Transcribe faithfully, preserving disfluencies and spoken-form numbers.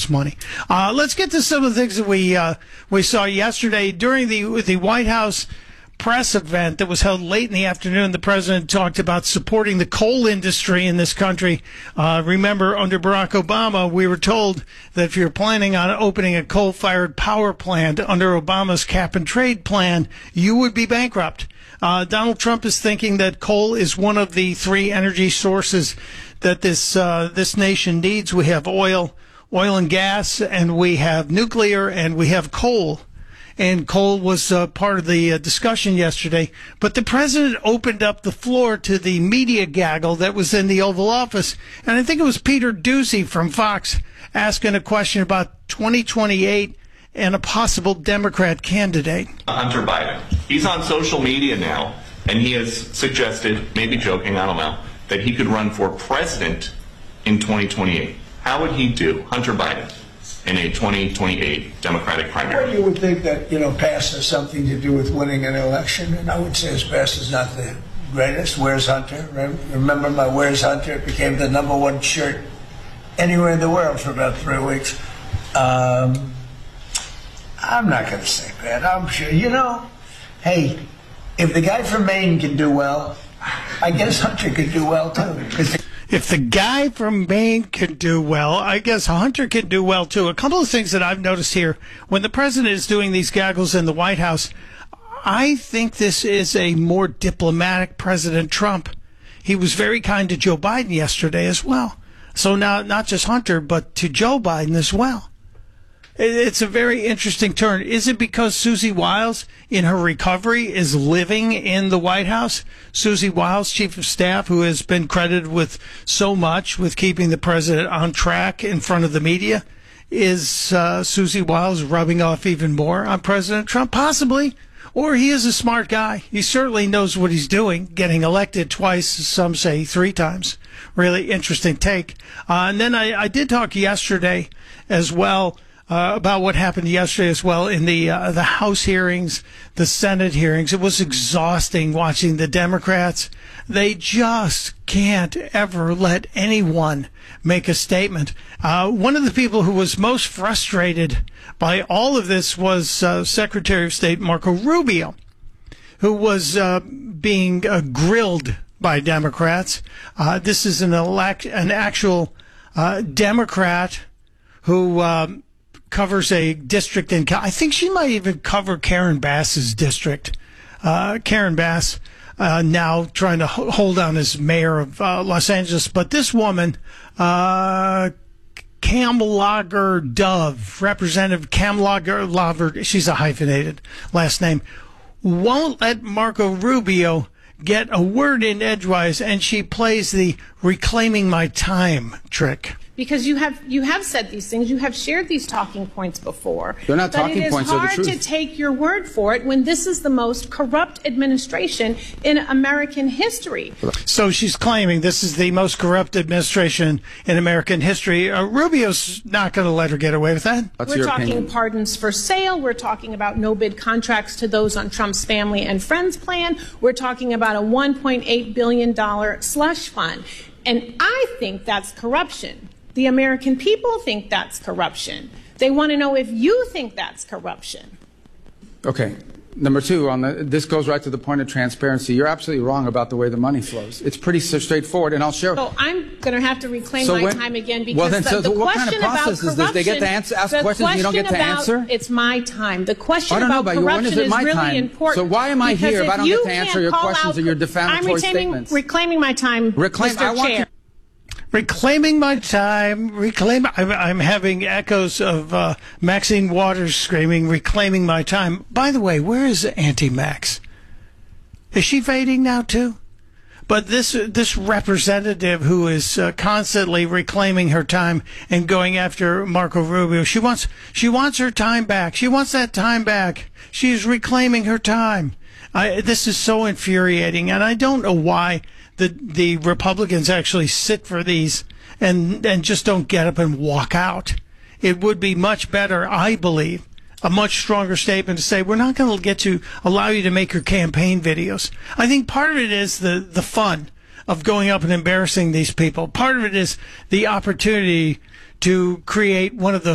Democrats money. Uh, let's get to some of the things that we uh, we saw yesterday during the the White House press event that was held late in the afternoon. The president talked about supporting the coal industry in this country. Uh, remember, under Barack Obama, we were told that if you're planning on opening a coal-fired power plant under Obama's cap and trade plan, you would be bankrupt. Uh, Donald Trump is thinking that coal is one of the three energy sources that this uh, this nation needs. We have oil, oil and gas, and we have nuclear, and we have coal. And coal was uh, part of the uh, discussion yesterday. But the president opened up the floor to the media gaggle that was in the Oval Office. And I think it was Peter Doocy from Fox asking a question about twenty twenty-eight and a possible Democrat candidate. Hunter Biden. He's on social media now, and he has suggested, maybe joking, I don't know, that he could run for president in twenty twenty-eight. How would he do, Hunter Biden, in a twenty twenty-eight Democratic primary? Well, you would think that, you know, past has something to do with winning an election, and I would say his past is not the greatest. Where's Hunter? Remember my Where's Hunter? It became the number one shirt anywhere in the world for about three weeks. Um, I'm not going to say bad. I'm sure, you know, hey, if the guy from Maine can do well, I guess Hunter could do well, too. The- If the guy from Maine can do well, I guess Hunter can do well, too. A couple of things that I've noticed here. When the president is doing these gaggles in the White House, I think this is a more diplomatic President Trump. He was very kind to Joe Biden yesterday as well. So now, not just Hunter, but to Joe Biden as well. It's a very interesting turn. Is it because Susie Wiles, in her recovery, is living in the White House? Susie Wiles, chief of staff, who has been credited with so much with keeping the president on track in front of the media. Is uh, Susie Wiles rubbing off even more on President Trump? Possibly. Or he is a smart guy. He certainly knows what he's doing, getting elected twice, some say three times. Really interesting take. Uh, and then I, I did talk yesterday as well Uh, about what happened yesterday as well in the uh, the House hearings, the Senate hearings. It was exhausting watching the Democrats. They just can't ever let anyone make a statement. Uh, one of the people who was most frustrated by all of this was uh, Secretary of State Marco Rubio, who was uh, being uh, grilled by Democrats. Uh, this is an elect, an actual uh, Democrat who Um, covers a district in, I think she might even cover Karen Bass's district. Uh, Karen Bass uh, now trying to ho- hold on as mayor of uh, Los Angeles. But this woman, uh, Kamlager Dove, Representative Kamlager Laver, she's a hyphenated last name, won't let Marco Rubio get a word in edgewise, and she plays the reclaiming my time trick. Because you have you have said these things, you have shared these talking points before. They're not talking points, they're the truth. But it is hard to take your word for it when this is the most corrupt administration in American history. So she's claiming this is the most corrupt administration in American history. Uh, Rubio's not going to let her get away with that. That's We're your talking opinion. pardons for sale. We're talking about no-bid contracts to those on Trump's family and friends plan. We're talking about a one point eight billion dollars slush fund. And I think that's corruption. The American people think that's corruption. They want to know if you think that's corruption. Okay. Number two, on the, this goes right to the point of transparency. You're absolutely wrong about the way the money flows. It's pretty straightforward, and I'll share. So I'm going to have to reclaim so my when, time again because well, then, the, so the what question kind of process about is this? They get to answer, ask the questions and you don't get to about, answer? It's my time. The question I don't know, about but when corruption is it my really time? important. So why am I because here if I don't you get to answer can't your call questions out, or your defamatory I'm reclaiming, statements? reclaiming my time, Reclaim, Mister I want Chair. you. Reclaiming my time, reclaim. I'm, I'm having echoes of uh, Maxine Waters screaming, reclaiming my time. By the way, where is Auntie Max? Is she fading now, too? But this this representative who is uh, constantly reclaiming her time and going after Marco Rubio, she wants she wants her time back. She wants that time back. She's reclaiming her time. I, this is so infuriating, and I don't know why the the Republicans actually sit for these and and just don't get up and walk out. It would be much better, I believe, a much stronger statement to say, we're not going to get to allow you to make your campaign videos. I think part of it is the, the fun of going up and embarrassing these people. Part of it is the opportunity to create one of those